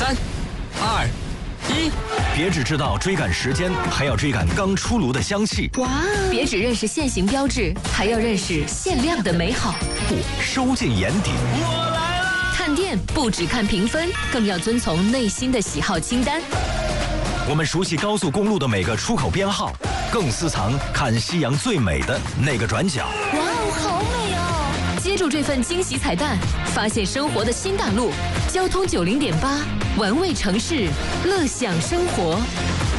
3、2、1， 别只知道追赶时间，还要追赶刚出炉的香气。 哇！别只认识现行标志，还要认识限量的美好。 不，收进眼底。 我来了！ 看店不只看评分，更要遵从内心的喜好清单。 我们熟悉高速公路的每个出口编号，更私藏看夕阳最美的那个转角。 哇哦，好美哦！接住这份惊喜彩蛋，发现生活的新大陆。交通90.8，玩味城市，乐享生活。